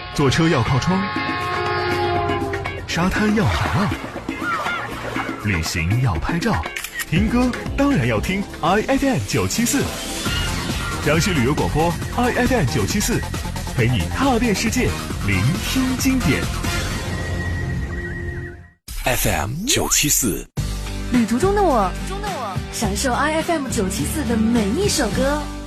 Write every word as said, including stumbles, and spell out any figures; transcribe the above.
坐车要靠窗，沙滩要海浪，旅行要拍照，听歌当然要听 I F M 九七四，江西旅游广播 I F M 九七四，陪你踏遍世界，聆听经典。 F M 九七四， 旅途中的我，中的我，享受 I F M 九七四的每一首歌。